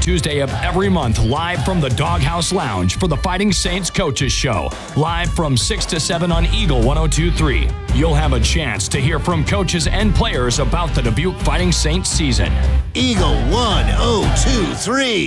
Tuesday of every month, live from the Doghouse Lounge for the Fighting Saints Coaches Show. Live from 6 to 7 on Eagle 102.3. You'll have a chance to hear from coaches and players about the Dubuque Fighting Saints season. Eagle 102.3.